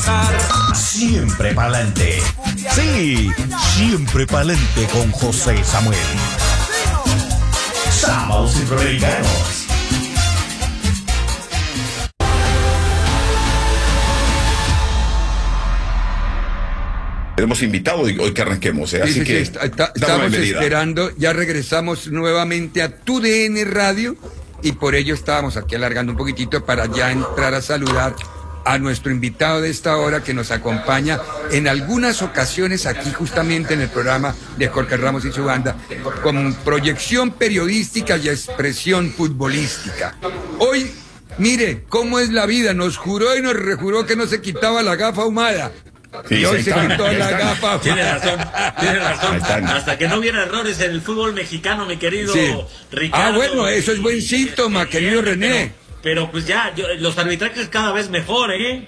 escuchar Siempre Pa'lante. Sí, Siempre Pa'lante con José Samuel. Sábados Centroamericanos. Tenemos invitado hoy que arranquemos, ¿eh? Así sí, que estamos esperando, ya regresamos nuevamente a TUDN Radio y por ello estábamos aquí alargando un poquitito para ya entrar a saludar a nuestro invitado de esta hora que nos acompaña en algunas ocasiones aquí justamente en el programa de Jorge Ramos y su banda con proyección periodística y expresión futbolística. Hoy, mire cómo es la vida, nos juró y nos rejuró que no se quitaba la gafa ahumada. Sí, y hoy se quitó la gafa. Tiene razón. Hasta que no hubiera errores en el fútbol mexicano, mi querido Ricardo. Bueno, eso es buen síntoma, querido René. Pero pues ya, los arbitrajes cada vez mejor, ¿eh?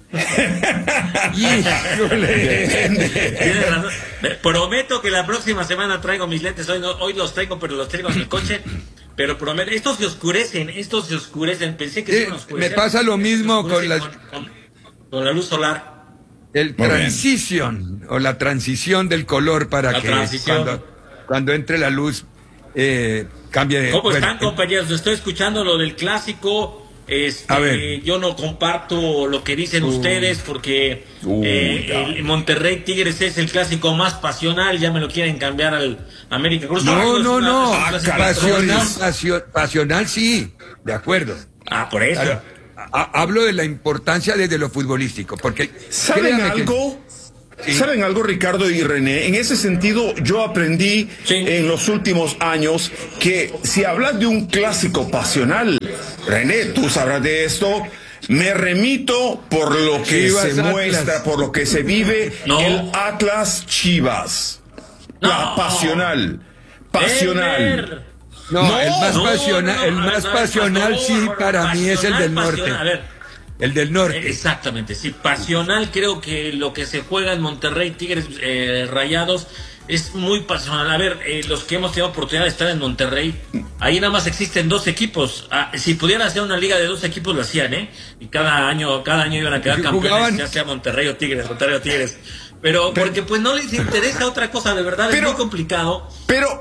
Tiene razón. Prometo que la próxima semana traigo mis lentes. Hoy los traigo, pero los traigo en el coche. Pero prometo, estos se oscurecen. Pensé que se iban a oscurecer. Me pasa lo mismo con la luz solar. El transition o la transición del color para la que cuando entre la luz cambie de... ¿Cómo están, compañeros? Estoy escuchando lo del clásico. A ver. Yo no comparto lo que dicen ustedes porque el Monterrey Tigres es el clásico más pasional. Ya me lo quieren cambiar al América Cruz. No. Pasional sí, de acuerdo. Por eso. Claro. Hablo de la importancia desde lo futbolístico, porque... ¿Saben algo? Sí. ¿Saben algo, Ricardo y René? En ese sentido, yo aprendí en los últimos años que si hablas de un clásico pasional, René, tú sabrás de esto, me remito por lo que se muestra, por lo que se vive, el Atlas Chivas. La pasional. No, el más pasional sí para mí es el del norte. A ver, el del norte. Exactamente, sí, pasional creo que lo que se juega en Monterrey, Tigres, Rayados, es muy pasional. A ver, los que hemos tenido oportunidad de estar en Monterrey, ahí nada más existen 2 equipos. Si pudieran hacer una liga de 2 equipos lo hacían, ¿eh? Y cada año iban a quedar campeones, ya sea Monterrey o Tigres. Pero porque pues no les interesa otra cosa, de verdad es muy complicado. Pero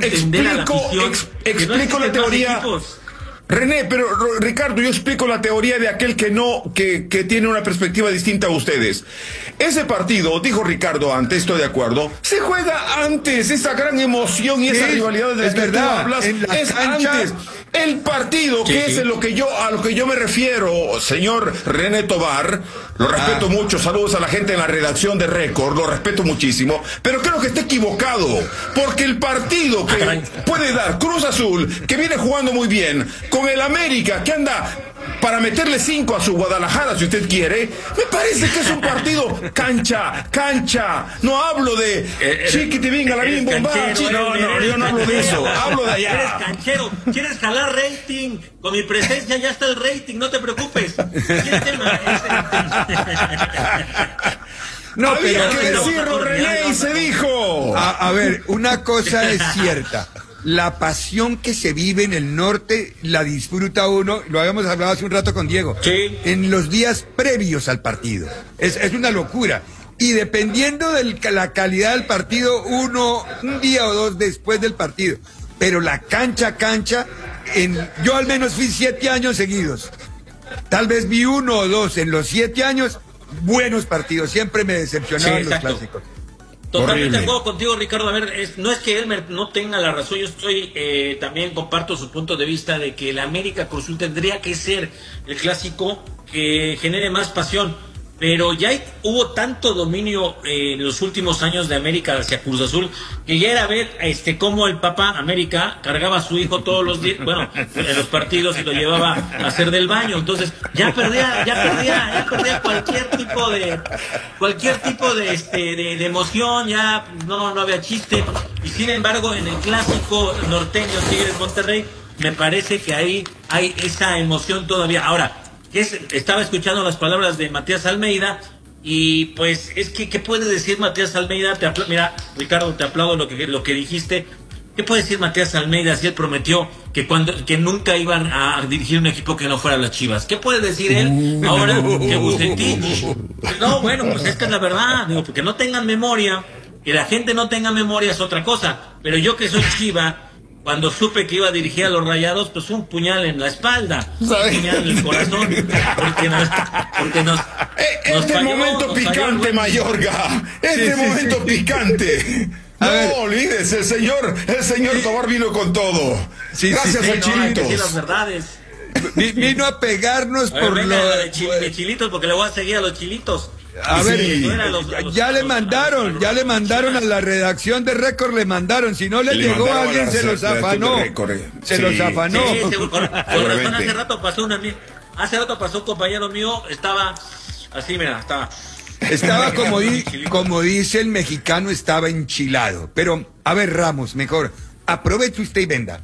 explico la teoría. René, pero Ricardo, yo explico la teoría de aquel que tiene una perspectiva distinta a ustedes. Ese partido, dijo Ricardo antes, estoy de acuerdo, se juega antes, esa gran emoción y esa rivalidad de la que tú hablas es antes. El partido, es a lo que yo me refiero, señor René Tobar, lo respeto mucho, saludos a la gente en la redacción de Récord, lo respeto muchísimo, pero creo que está equivocado, porque el partido que puede dar Cruz Azul, que viene jugando muy bien, con el América, que anda para meterle 5 a su Guadalajara, si usted quiere, me parece que es un partido cancha, no hablo de chiquitivinga, la bien bomba, yo no hablo de eso, hablo de allá. Eres canchero, quieres jalar rating, con mi presencia ya está el rating, no te preocupes. No, había que decirlo, René, y se dijo. A ver, una cosa es cierta. La pasión que se vive en el norte la disfruta uno, lo habíamos hablado hace un rato con Diego, en los días previos al partido. Es una locura. Y dependiendo de la calidad del partido, un día o 2 después del partido. Pero la cancha, yo al menos fui 7 años seguidos. Tal vez vi 1 o 2 en los 7 años, buenos partidos. Siempre me decepcionaban los clásicos. Totalmente de acuerdo contigo, Ricardo. A ver, no es que él no tenga la razón, yo también comparto su punto de vista de que el América Cruz Azul tendría que ser el clásico que genere más pasión, pero ya hubo tanto dominio en los últimos años de América hacia Cruz Azul que ya era ver cómo el Papa América cargaba a su hijo todos los días, en los partidos y lo llevaba a hacer del baño, entonces ya perdía cualquier tipo de emoción, ya no había chiste. Y sin embargo en el clásico norteño Tigres Monterrey me parece que ahí hay esa emoción todavía. Ahora, estaba escuchando las palabras de Matías Almeida y pues es que ¿qué puede decir Matías Almeida? Mira, Ricardo, te aplaudo lo que dijiste, ¿Qué puede decir Matías Almeida si él prometió que nunca iban a dirigir un equipo que no fuera las Chivas? ¿Qué puede decir él ahora que Bucetich? No, bueno, pues es que es la verdad. Digo, porque no tengan memoria, que la gente no tenga memoria es otra cosa. Pero yo que soy Chiva, cuando supe que iba a dirigir a los Rayados, pues un puñal en la espalda, un puñal en el corazón, porque nos falló, momento picante, Mayorga, momento picante. No olvides, el señor Tobar vino con todo. Gracias a Chilitos. Hay que decir las verdades. Vino a pegarnos por lo de Chilitos, porque le voy a seguir a los Chilitos. A ver, ya le mandaron a la redacción de Récord, le mandaron, si no le llegó a alguien se los afanó. Los afanó. Hace rato pasó un compañero mío, estaba así, mira, Estaba como dice el mexicano, estaba enchilado. Pero, a ver, Ramos, mejor, aproveche usted y venda.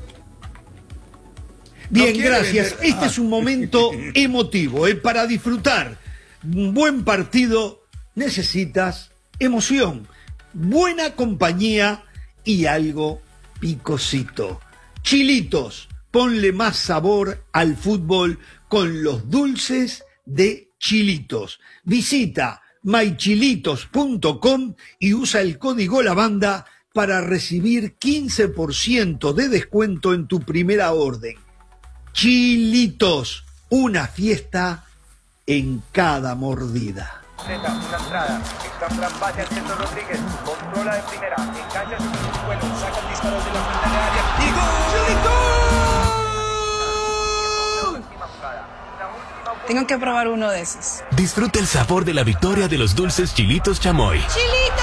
Bien, gracias. Este es un momento emotivo, para disfrutar. Un buen partido necesitas emoción, buena compañía y algo picosito. Chilitos, ponle más sabor al fútbol con los dulces de Chilitos. Visita mychilitos.com y usa el código La Banda para recibir 15% de descuento en tu primera orden. Chilitos, una fiesta en cada mordida. Una entrada, está base al centro Rodríguez, controla de primera, engancha su vuelo, saca el disparo de la frente de área y ¡gol! Tengo que probar uno de esos. Disfruta el sabor de la victoria de los dulces Chilitos Chamoy. ¡Chilitos!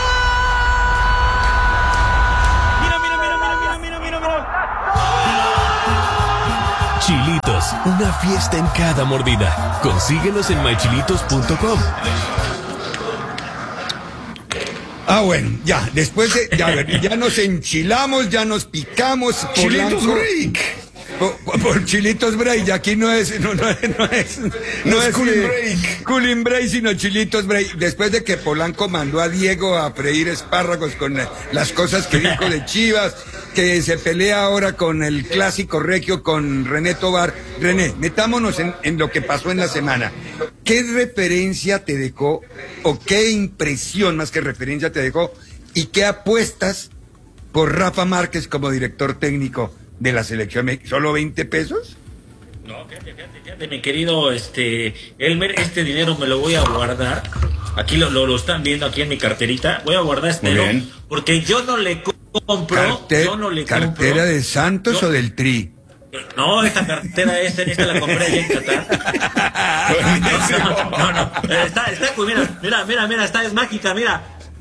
Chilitos, una fiesta en cada mordida. Consíguelos en mychilitos.com. Bueno, ya, después de, ya nos enchilamos, ya nos picamos. Chilitos Break. Por Chilitos Break, aquí no es Cooling Break, sino Chilitos Break. Después de que Polanco mandó a Diego a freír espárragos con las cosas que dijo de Chivas, que se pelea ahora con el clásico regio, con René Tobar. René, metámonos en lo que pasó en la semana. ¿Qué referencia te dejó, o qué impresión más que referencia te dejó, y qué apuestas por Rafa Márquez como director técnico de la selección? ¿Solo 20 pesos? No, fíjate, mi querido Elmer, este dinero me lo voy a guardar. Aquí lo están viendo aquí en mi carterita. Voy a guardar dinero porque yo no le compro. ¿Cartera de Santos o del Tri? No, esta cartera esta la compré allá en Qatar. No. Está, mira, es mágica, mira.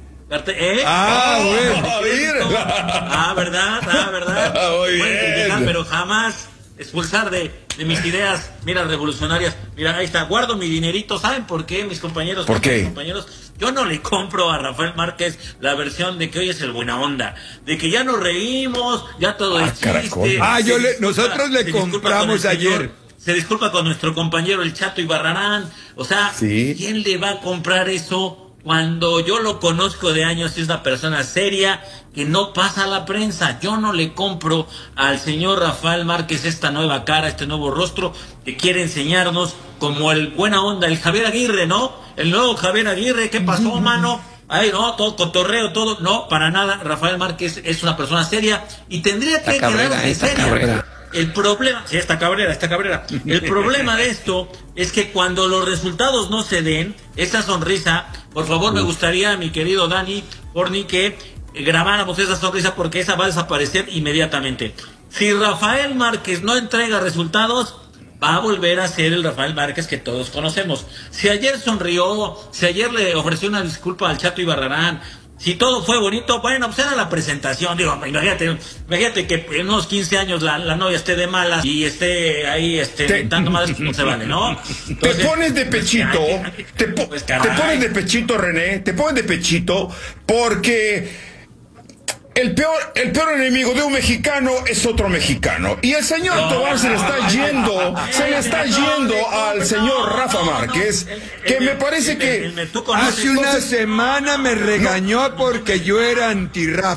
¿Verdad? Pero jamás expulsar de mis ideas, mira, revolucionarias. Mira, ahí está, guardo mi dinerito. ¿Saben por qué, mis compañeros? ¿Por qué? Yo no le compro a Rafael Márquez la versión de que hoy es el buena onda, de que ya nos reímos, ya todo es chiste. Nosotros le compramos ayer. Se disculpa con nuestro compañero el Chato Ibarrarán. O sea, ¿quién le va a comprar eso? Cuando yo lo conozco de años, es una persona seria que no pasa a la prensa. Yo no le compro al señor Rafael Márquez esta nueva cara, este nuevo rostro que quiere enseñarnos como el buena onda, el Javier Aguirre, ¿no? El nuevo Javier Aguirre, ¿qué pasó, mano? Ay, no, todo cotorreo, todo. No, para nada. Rafael Márquez es una persona seria y tendría que quedarse seria. El problema, sí, está Cabrera. El problema de esto es que cuando los resultados no se den, esa sonrisa, por favor, me gustaría, mi querido Dani Porni, que grabáramos esa sonrisa porque esa va a desaparecer inmediatamente. Si Rafael Márquez no entrega resultados, va a volver a ser el Rafael Márquez que todos conocemos. Si ayer sonrió, si ayer le ofreció una disculpa al Chato Ibarrarán, si todo fue bonito, bueno, pues era la presentación. Digo, imagínate que en unos 15 años la novia esté de malas y esté ahí dando malas, pues no se vale, ¿no? Entonces, te pones de pechito, te pones de pechito, René, te pones de pechito porque el peor enemigo de un mexicano es otro mexicano. Y el señor Tobar se le está yendo al señor Rafa Márquez, que me parece que hace una semana me regañó porque yo era anti-Rafa.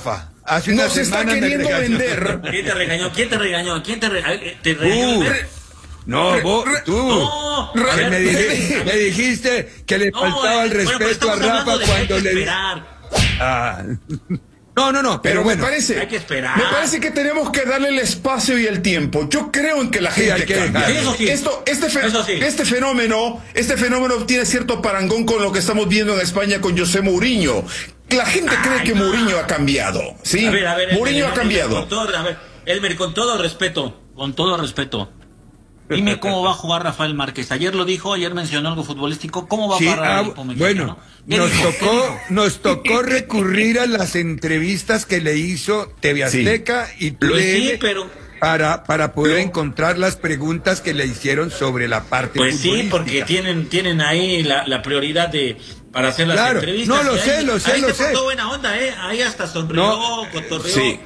Hace una nos está semana me queriendo regañó. vender. ¿Quién te regañó? ¿Quién te regañó? ¿Quién te regañó? ¿Te regañó? No, vos, tú. No, a Que ver, me dijiste que le no, faltaba el bueno, pero respeto a estamos hablando Rafa de que hay cuando que le... esperar. Ah. No, Pero bueno. me parece, hay que esperar. me parece que tenemos que darle el espacio y el tiempo. Yo creo en que la Sí, gente hay que cambia. dejar. Eso sí. Eso sí. Este fenómeno tiene cierto parangón con lo que estamos viendo en España con José Mourinho. La gente cree que Mourinho ha cambiado, ¿sí? A ver, Mourinho ha cambiado. Elmer, con todo respeto, dime cómo va a jugar Rafael Márquez. Ayer lo dijo, ayer mencionó algo futbolístico. ¿Cómo va a parar el equipo mexicano? Bueno, ¿Qué nos tocó recurrir a las entrevistas que le hizo TV Azteca y Pues sí, TUDN pero... para poder encontrar las preguntas que le hicieron sobre la parte Pues sí, futbolística. porque tienen ahí la prioridad para hacer las Claro. entrevistas. No, lo Y sé, ahí, lo sé, ahí lo se sé. portó buena onda, ahí hasta sonrió, No. cotorreó. Sí.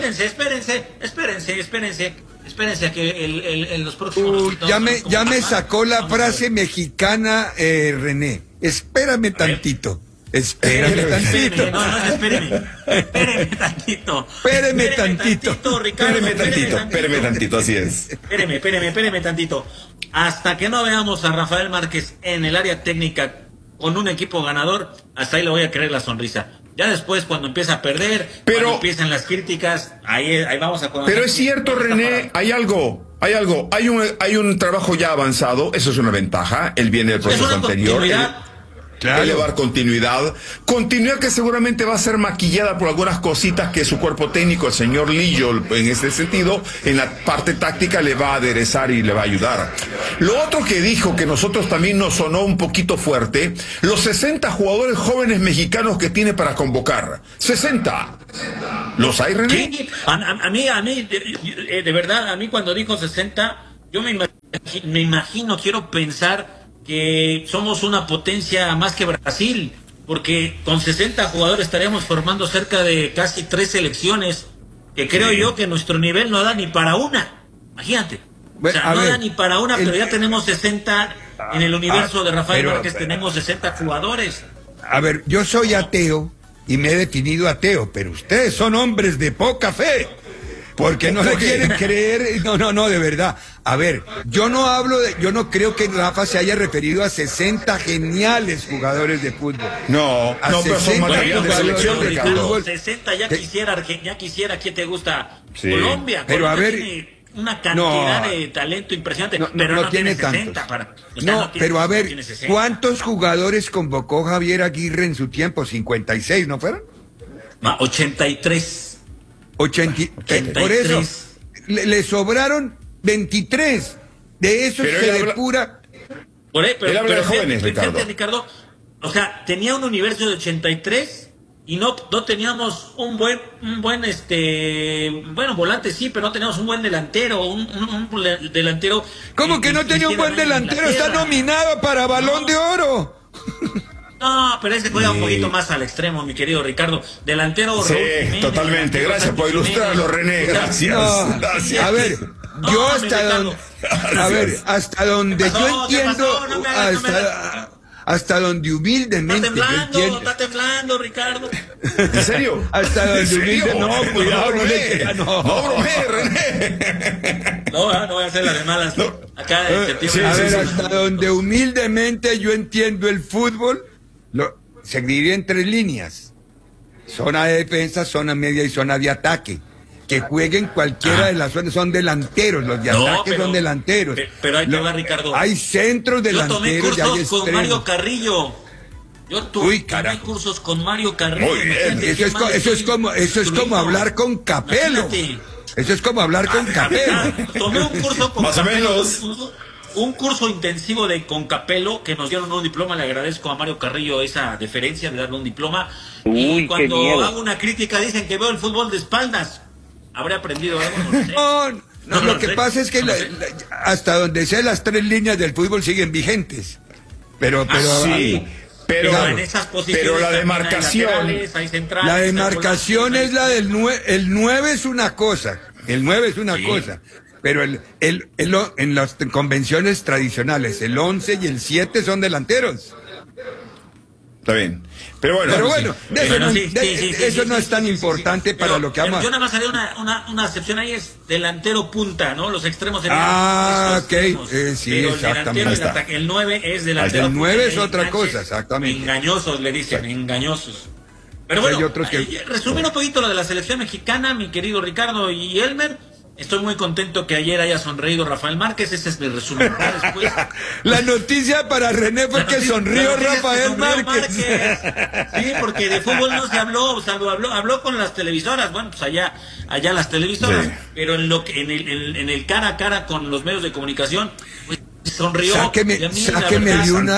Espérense a que en los próximos... Ya me sacó la frase mexicana, René. Espérame tantito. Espérame tantito. Espéreme tantito. Espéreme tantito. Ricardo. Espéreme tantito, así es. Espéreme tantito. Hasta que no veamos a Rafael Márquez en el área técnica con un equipo ganador, hasta ahí le voy a creer la sonrisa. Ya después, cuando empieza a perder, cuando empiezan las críticas, ahí vamos a conocer. Pero es cierto, René, hay algo. Hay un trabajo ya avanzado, eso es una ventaja. Él viene del proceso anterior. Elevar continuidad que seguramente va a ser maquillada por algunas cositas que su cuerpo técnico, el señor Lillo, en este sentido, en la parte táctica le va a aderezar y le va a ayudar. Lo otro que dijo, que nosotros también nos sonó un poquito fuerte, los 60 jugadores jóvenes mexicanos que tiene para convocar. 60. ¿Los hay, René? Sí, a mí, de verdad, a mí cuando dijo 60, yo me imagino, quiero pensar que somos una potencia más que Brasil, porque con 60 jugadores estaríamos formando cerca de casi 3 selecciones, que creo yo que nuestro nivel no da ni para una. Imagínate. Bueno, o sea, no da ni para una, pero ya tenemos 60 en el universo de Rafael Márquez, tenemos 60 jugadores. A ver, yo soy ateo y me he definido ateo, pero ustedes son hombres de poca fe. Porque no le quieren creer, no, de verdad. A ver, yo no creo que Rafa se haya referido a 60 geniales jugadores de fútbol. No, pero son material de selección, Ricardo. 60 ya quisiera, ¿quién te gusta? Sí, Colombia. Pero Colombia a ver, tiene una cantidad de talento impresionante, pero no tiene 60 tantos. Pero a ver, ¿cuántos jugadores convocó Javier Aguirre en su tiempo? 56, ¿no fueron? 83. 83. Por eso le sobraron 23. De esos pero se habla, depura. Él habla de jóvenes, Ricardo. O sea, tenía un universo de 83 y no teníamos un buen volante, sí, pero no teníamos un buen delantero, un delantero. ¿Cómo que no tenía un buen delantero? Está nominado para Balón de Oro. No, pero ese juega un poquito más al extremo, mi querido Ricardo. Delantero. Sí, Jiménez, totalmente. Gracias por ilustrarlo, René. Gracias. Gracias. A ver, yo hasta donde yo entiendo, hasta donde humildemente Está temblando, Ricardo. ¿En serio? Hasta donde humildemente. No, cuidado, René. No bromé, René. No voy a hacer las de malas. Acá hasta donde humildemente yo entiendo el fútbol, se divide en 3 líneas: zona de defensa, zona media y zona de ataque. Que jueguen cualquiera de las zonas, son delanteros, los de ataque son delanteros. Pero hay que ver, Ricardo. Hay centros delanteros. Yo tomé cursos con Mario Carrillo. Tomé cursos con Mario Carrillo. Muy bien. Eso es como hablar con Capello. Eso es como hablar con Capello. Tomé un curso con Más Capello, o menos. un curso intensivo con Capello, que nos dieron un diploma. Le agradezco a Mario Carrillo esa deferencia de darle un diploma. Y cuando hago una crítica dicen que veo el fútbol de espaldas. ¿Habré aprendido algo? No, lo que pasa es que hasta donde sea las 3 líneas del fútbol siguen vigentes. Pero en esas posiciones, pero la demarcación, hay centrales, la demarcación es la del 9. El 9 es una cosa. El 9 es una cosa. Pero en las convenciones tradicionales, el 11 y el 7 son delanteros. Está bien. Pero bueno, eso no es tan importante para lo que ama. Yo nada más haré una excepción ahí, es delantero punta, ¿no? Los extremos serían ok. Sí, pero exactamente. el 9 es delantero. El 9 es otra cosa, exactamente. Engañosos, le dicen, engañosos. Pero bueno, resumiendo un poquito lo de la selección mexicana, mi querido Ricardo y Elmer. Estoy muy contento que ayer haya sonreído Rafael Márquez, ese es mi resumen. Después, la noticia para René fue que sonrió Rafael Márquez. Sí, porque de fútbol no se habló, habló con las televisoras, bueno, pues allá las televisoras, sí. Pero en el cara a cara con los medios de comunicación, pues sonrió. Sáqueme de una.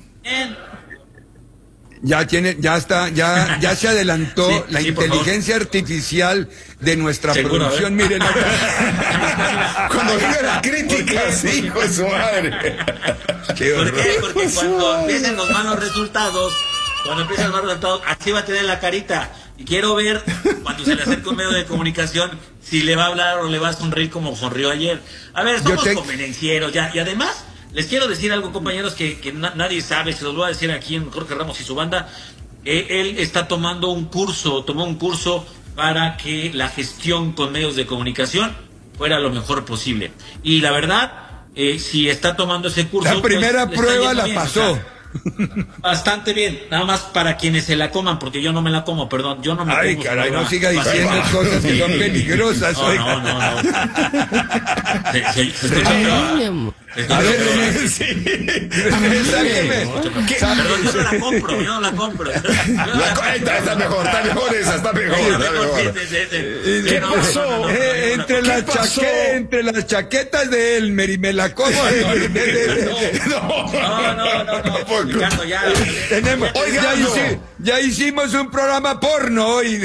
Ya se adelantó la inteligencia artificial de nuestra producción. Miren, cuando venga la crítica, sí, hijo de su madre. ¿Por qué? Porque cuando empiecen los malos resultados, así va a tener la carita. Y quiero ver, cuando se le acerque un medio de comunicación, si le va a hablar o le va a sonreír como sonrió ayer. A ver, somos convenencieros ya. Y además, les quiero decir algo, compañeros, que nadie sabe, se los voy a decir aquí en Jorge Ramos y su banda. Él está tomó un curso para que la gestión con medios de comunicación fuera lo mejor posible. Y la verdad, si está tomando ese curso... La primera prueba la pasó. O sea, bastante bien, nada más para quienes se la coman, porque yo no me la como, perdón, yo no me como. Ay, caray, no siga diciendo cosas que son peligrosas. No. A ver, sáqueme. Perdón, yo no la compro. Está mejor esa. ¿Qué pasó? Entre las chaquetas de Elmer y me la como. No. Ricardo, ya hicimos un programa porno hoy.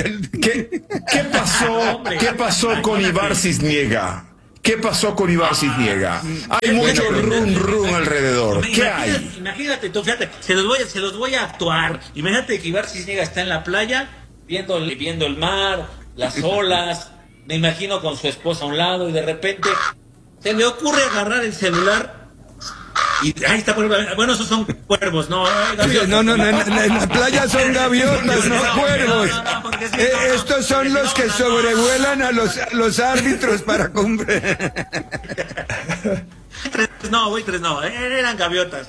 ¿Qué pasó con Ibar Cisniega? ¿Qué pasó con Ibar Cisniega? Hay mucho rum alrededor. ¿Qué hay? Imagínate tú, fíjate, se los voy a actuar. Imagínate que Ibar Cisniega está en la playa, viendo el mar, las olas. Me imagino con su esposa a un lado y de repente se le ocurre agarrar el celular. Y ahí está, bueno, esos son cuervos, no, gaviotas. No, en la playa son gaviotas, no cuervos. Estos son los que sobrevuelan a los árbitros para cumplir. Tres no, eran gaviotas.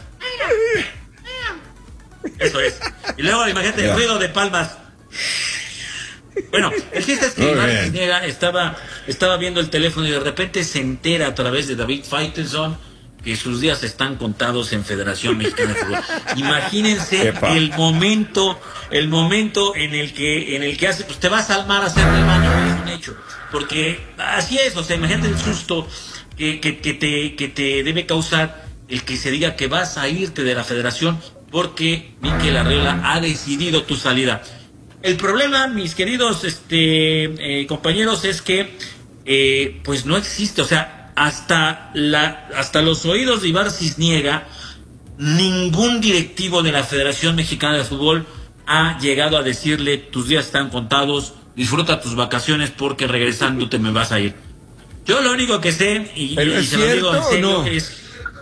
Eso es. Y luego imagínate el ruido de palmas. Bueno, el chiste es que Iván Cisniega estaba viendo el teléfono y de repente se entera a través de David Faitelson que sus días están contados en Federación Mexicana de Fútbol. Imagínense el momento en el que hace, pues te vas al mar a hacer el baño, es un hecho. Porque así es, o sea, imagínate el susto que te debe causar el que se diga que vas a irte de la Federación porque Mikel Arriola ha decidido tu salida. El problema, mis queridos compañeros, es que pues no existe, o sea, hasta los oídos de Ibar Cisniega, ningún directivo de la Federación Mexicana de Fútbol ha llegado a decirle: tus días están contados, disfruta tus vacaciones porque regresando te me vas a ir. Yo lo único que sé, y se lo digo en serio, es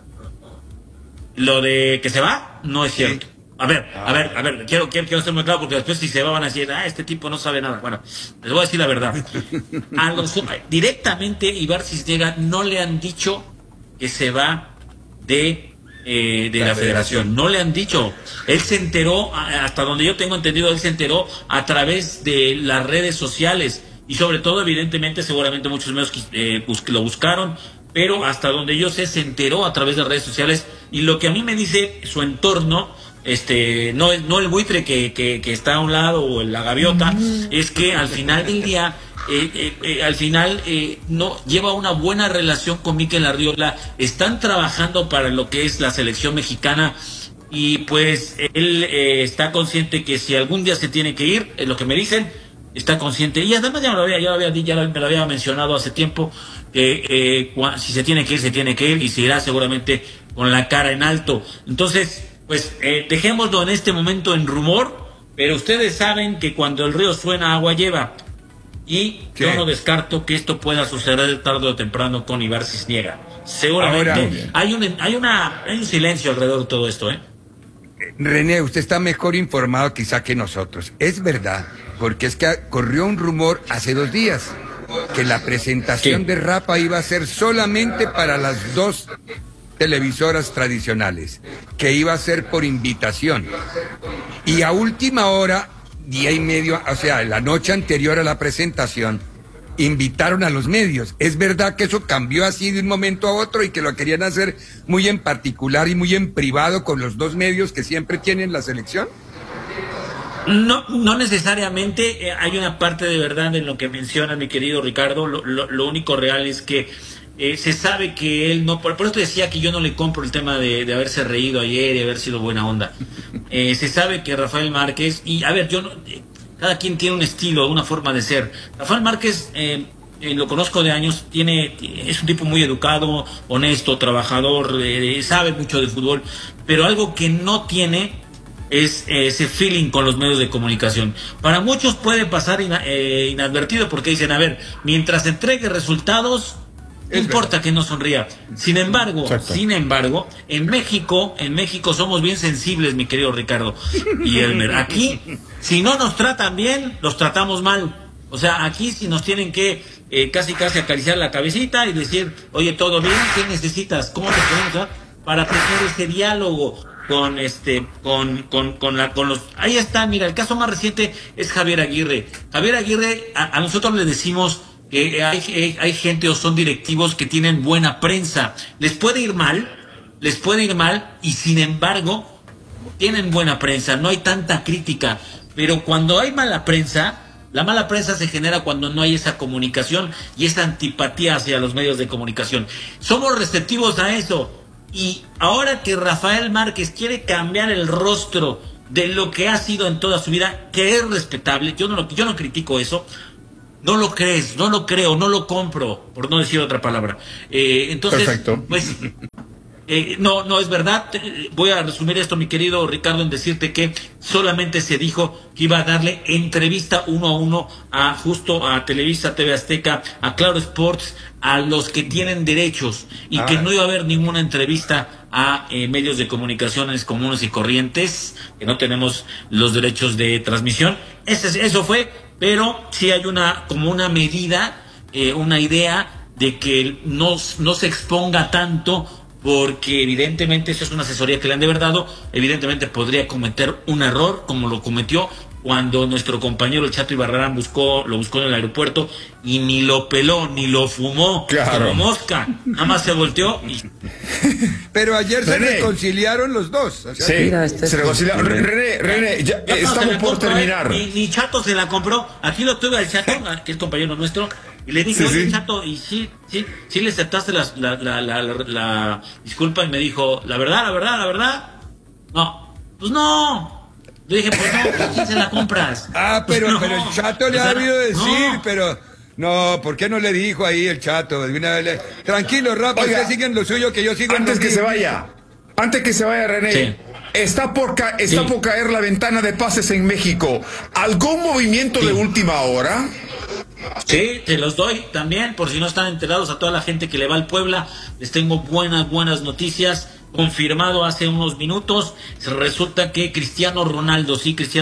lo de que se va, no es cierto. A ver, quiero ser muy claro, porque después si se va van a decir: este tipo no sabe nada. Bueno, les voy a decir la verdad. Directamente Ibar Cisniega no le han dicho que se va de la federación. No le han dicho. Él se enteró, hasta donde yo tengo entendido, él se enteró a través de las redes sociales. Y sobre todo, evidentemente, seguramente muchos medios lo buscaron, pero hasta donde yo sé, se enteró a través de redes sociales. Y lo que a mí me dice su entorno, no el buitre que está a un lado o la gaviota, es que al final del día no lleva una buena relación con Mikel Arriola. Están trabajando para lo que es la selección mexicana y pues él está consciente que si algún día se tiene que ir, lo que me dicen, está consciente, y además ya me lo había mencionado hace tiempo, que si se tiene que ir y se irá seguramente con la cara en alto. Entonces, pues dejémoslo en este momento en rumor, pero ustedes saben que cuando el río suena, agua lleva. Y yo no descarto que esto pueda suceder tarde o temprano con Ibar Cisniega. Seguramente. Hay un silencio alrededor de todo esto, René, usted está mejor informado quizá que nosotros. Es verdad, porque es que corrió un rumor hace 2 días que la presentación de Rafa iba a ser solamente para las 2 televisoras tradicionales, que iba a ser por invitación. Y a última hora, día y medio, o sea, la noche anterior a la presentación, invitaron a los medios. ¿Es verdad que eso cambió así de un momento a otro y que lo querían hacer muy en particular y muy en privado con los 2 medios que siempre tienen la selección? No necesariamente. Hay una parte de verdad en lo que menciona mi querido Ricardo. Lo único real es que se sabe que él no... Por eso decía que yo no le compro el tema de haberse reído ayer y haber sido buena onda. Se sabe que Rafael Márquez... Y a ver, cada quien tiene un estilo, una forma de ser. Rafael Márquez, lo conozco de años, es un tipo muy educado, honesto, trabajador, sabe mucho de fútbol, pero algo que no tiene es ese feeling con los medios de comunicación. Para muchos puede pasar inadvertido porque dicen, a ver, mientras entregue resultados, no importa que no sonría. Sin embargo, en México somos bien sensibles, mi querido Ricardo y Elmer. Aquí, si no nos tratan bien, los tratamos mal. O sea, aquí si nos tienen que casi acariciar la cabecita y decir, oye, ¿todo bien? ¿Qué necesitas? ¿Cómo te podemos? Para tener ese diálogo con los... Ahí está, mira, el caso más reciente es Javier Aguirre. Javier Aguirre, a nosotros le decimos que hay gente o son directivos que tienen buena prensa. Les puede ir mal y sin embargo tienen buena prensa, no hay tanta crítica, pero cuando hay mala prensa, la mala prensa se genera cuando no hay esa comunicación y esa antipatía hacia los medios de comunicación. Somos receptivos a eso. Y ahora que Rafael Márquez quiere cambiar el rostro de lo que ha sido en toda su vida, que es respetable, yo no critico eso, no lo crees, no lo creo, no lo compro, por no decir otra palabra. Entonces, perfecto. Pues, no es verdad. Voy a resumir esto, mi querido Ricardo, en decirte que solamente se dijo que iba a darle entrevista 1 a 1 a Televisa, TV Azteca, a Claro Sports, a los que tienen derechos, y que no iba a haber ninguna entrevista a medios de comunicaciones comunes y corrientes, que no tenemos los derechos de transmisión. Eso fue, pero sí hay una medida, una idea de que no se exponga tanto, porque evidentemente eso es una asesoría que le han de haber dado, evidentemente podría cometer un error como lo cometió cuando nuestro compañero el Chato Ibarrarán lo buscó en el aeropuerto y ni lo peló, ni lo fumó, como mosca, nada más se volteó y... Pero ayer se reconciliaron los dos. O sea, sí, se reconciliaron. René, ya estamos por terminar. Ni Chato se la compró. Aquí lo tuve al Chato, que es compañero nuestro, y le dije, oye, Chato, y sí le aceptaste la disculpa, y me dijo, la verdad, no, pues no. Yo dije, pues no, ¿quién se la compras? Pero el Chato le ha habido decir, pero... No, ¿por qué no le dijo ahí el Chato? Tranquilo, Rafa, ustedes siguen lo suyo, que yo sigo... Antes que se vaya, René, sí. Está por caer la ventana de pases en México. ¿Algún movimiento de última hora? Sí, te los doy también, por si no están enterados, a toda la gente que le va al Puebla. Les tengo buenas noticias. Confirmado hace unos minutos, resulta que Cristiano Ronaldo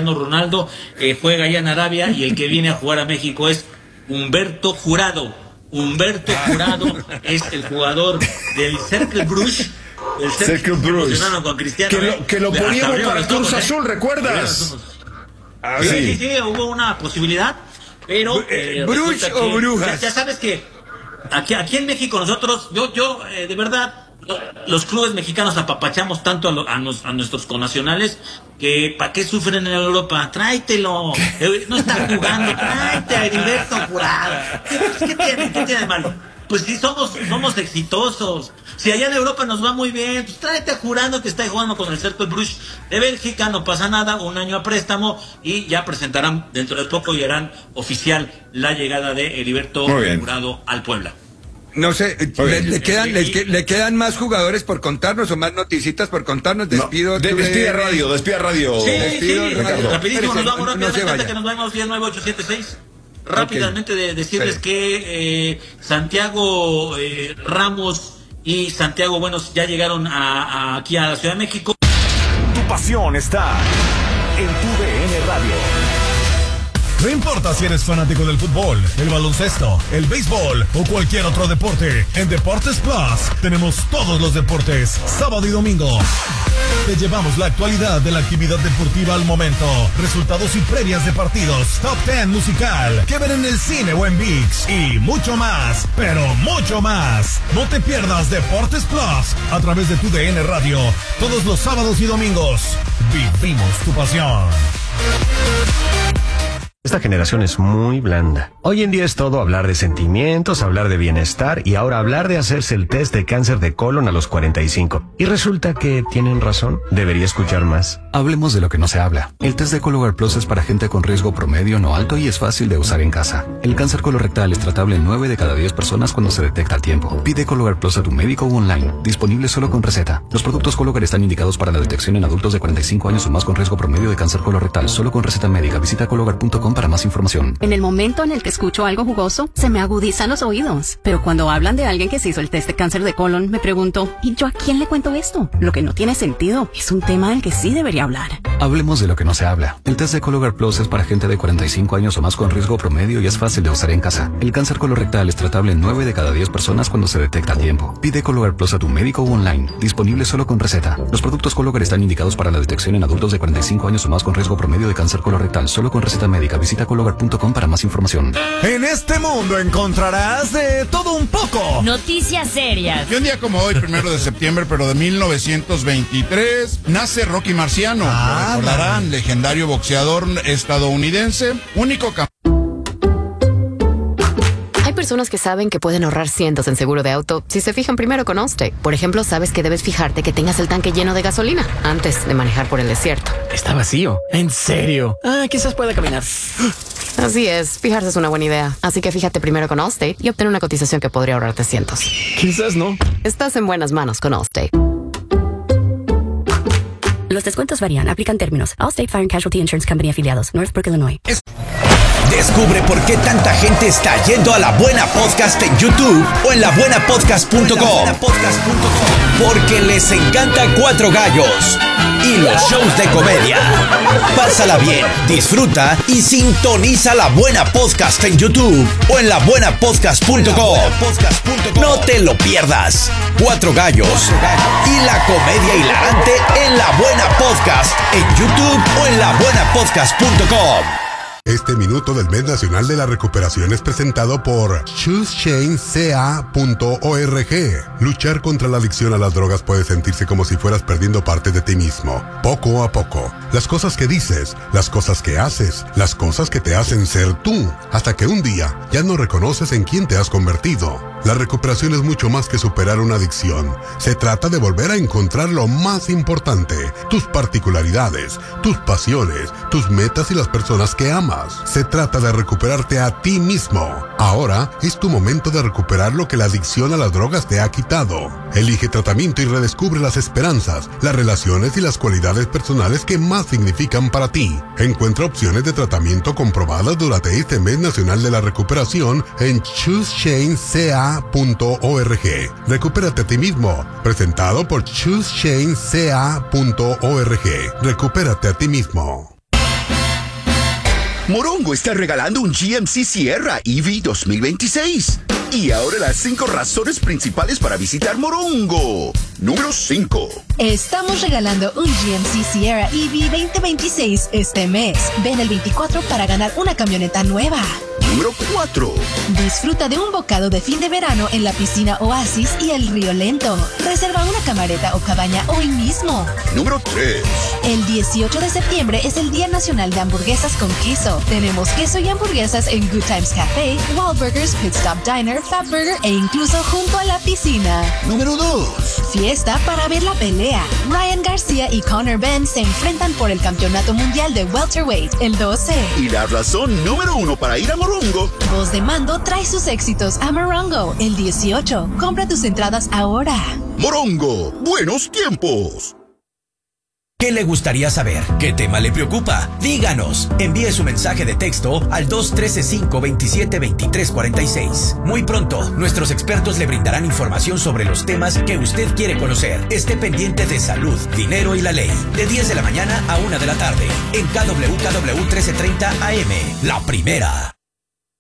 juega allá en Arabia, y el que viene a jugar a México es Humberto Jurado. Humberto Jurado es el jugador del Cercle Bruges. El Cercle Bruges. Con Cristiano, que lo poníamos para el Cruz Azul, ¿recuerdas? Sí, hubo una posibilidad, pero... ¿Bruges o Brujas? Ya sabes que aquí en México nosotros, yo de verdad... Los clubes mexicanos apapachamos tanto a nuestros connacionales que ¿para qué sufren en Europa? Tráetelo, no está jugando, tráete a Heriberto Jurado. ¿Qué tiene de malo? Pues sí, somos exitosos. Si allá en Europa nos va muy bien, pues tráete a Jurado, que está jugando con el Cercle Bruges de Bélgica, no pasa nada, 1 año a préstamo, y ya presentarán dentro de poco y harán oficial la llegada de Heriberto Jurado al Puebla. No sé, le quedan más jugadores por contarnos o más noticitas por contarnos. Despide radio. Sí, rapidísimo, nos vamos rápidamente, que nos vamos 19876. Rápidamente decirles que Santiago Ramos y Santiago Buenos ya llegaron aquí a la Ciudad de México. pasión está en tu DN Radio. No importa si eres fanático del fútbol, el baloncesto, el béisbol o cualquier otro deporte, en Deportes Plus tenemos todos los deportes, sábado y domingo. Te llevamos la actualidad de la actividad deportiva al momento, resultados y previas de partidos, top 10 musical, que ver en el cine o en ViX y mucho más, pero mucho más. No te pierdas Deportes Plus a través de tu DN Radio, todos los sábados y domingos. Vivimos tu pasión. Esta generación es muy blanda. Hoy en día es todo hablar de sentimientos, hablar de bienestar y ahora hablar de hacerse el test de cáncer de colon a los 45. Y resulta que tienen razón. Debería escuchar más. Hablemos de lo que no se habla. El test de Cologuard Plus es para gente con riesgo promedio no alto y es fácil de usar en casa. El cáncer colorectal es tratable en 9 de cada 10 personas cuando se detecta a tiempo. Pide Cologuard Plus a tu médico o online. Disponible solo con receta. Los productos Cologuard están indicados para la detección en adultos de 45 años o más con riesgo promedio de cáncer colorectal. Solo con receta médica. Visita cologuard.com para más información. En el momento en el que escucho algo jugoso, se me agudizan los oídos. Pero cuando hablan de alguien que se hizo el test de cáncer de colon, me pregunto, ¿y yo a quién le cuento esto? Lo que no tiene sentido. Es un tema del que sí debería hablar. Hablemos de lo que no se habla. El test de Cologuard Plus es para gente de 45 años o más con riesgo promedio y es fácil de usar en casa. El cáncer colorectal es tratable en 9 de cada 10 personas cuando se detecta a tiempo. Pide Cologuard Plus a tu médico o online. Disponible solo con receta. Los productos Cologuard están indicados para la detección en adultos de 45 años o más con riesgo promedio de cáncer colorectal. Solo con receta médica. Visita cologuard.com para más información. En este mundo encontrarás de todo un poco. Noticias serias. Y un día como hoy, 1 de septiembre, pero de 1923, nace Rocky Marciano. Lo recordarán, legendario boxeador estadounidense, único campeón. Hay personas que saben que pueden ahorrar cientos en seguro de auto si se fijan primero con Allstate. Por ejemplo, sabes que debes fijarte que tengas el tanque lleno de gasolina antes de manejar por el desierto. Está vacío. ¿En serio? Quizás pueda caminar. Así es, fijarse es una buena idea. Así que fíjate primero con Allstate y obtén una cotización que podría ahorrarte cientos. Quizás no. Estás en buenas manos con Allstate. Los descuentos varían, aplican términos. Allstate Fire and Casualty Insurance Company afiliados, Northbrook, Illinois. Descubre por qué tanta gente está yendo a La Buena Podcast en YouTube o en labuenapodcast.com. Porque les encanta Cuatro Gallos y los shows de comedia. Pásala bien, disfruta y sintoniza La Buena Podcast en YouTube o en labuenapodcast.com. No te lo pierdas. Cuatro Gallos y la comedia hilarante en La Buena Podcast en YouTube o en labuenapodcast.com. Este minuto del Mes Nacional de la Recuperación es presentado por ChooseChainCA.org. Luchar contra la adicción a las drogas puede sentirse como si fueras perdiendo parte de ti mismo, poco a poco. Las cosas que dices, las cosas que haces, las cosas que te hacen ser tú, hasta que un día ya no reconoces en quién te has convertido. La recuperación es mucho más que superar una adicción. Se trata de volver a encontrar lo más importante, tus particularidades, tus pasiones, tus metas y las personas que amas. Se trata de recuperarte a ti mismo. Ahora es tu momento de recuperar lo que la adicción a las drogas te ha quitado. Elige tratamiento y redescubre las esperanzas, las relaciones y las cualidades personales que más significan para ti. Encuentra opciones de tratamiento comprobadas durante este Mes Nacional de la Recuperación en ChooseChainCA.org. Recupérate a ti mismo. Presentado por ChooseChainCA.org. Recupérate a ti mismo. Morongo está regalando un GMC Sierra EV 2026. Y ahora las 5 razones principales para visitar Morongo. Número 5. Estamos regalando un GMC Sierra EV 2026 este mes. Ven el 24 para ganar una camioneta nueva. Número 4. Disfruta de un bocado de fin de verano en la piscina Oasis y el Río Lento. Reserva una camareta o cabaña hoy mismo. Número 3. El 18 de septiembre es el Día Nacional de Hamburguesas con Queso. Tenemos queso y hamburguesas en Good Times Café, Wahlburgers, Pit Stop Diner, Fatburger e incluso junto a la piscina. Número 2. Fiesta para ver la pelea. Ryan García y Conor Benn se enfrentan por el Campeonato Mundial de Welterweight el 12. Y la razón número 1 para ir a Morongo. Voz de Mando trae sus éxitos a Morongo el 18. Compra tus entradas ahora. Morongo, buenos tiempos. ¿Qué le gustaría saber? ¿Qué tema le preocupa? Díganos. Envíe su mensaje de texto al 213-527-2346. Muy pronto, nuestros expertos le brindarán información sobre los temas que usted quiere conocer. Esté pendiente de salud, dinero y la ley. De 10 de la mañana a 1 de la tarde. En KWKW 1330 AM. La primera.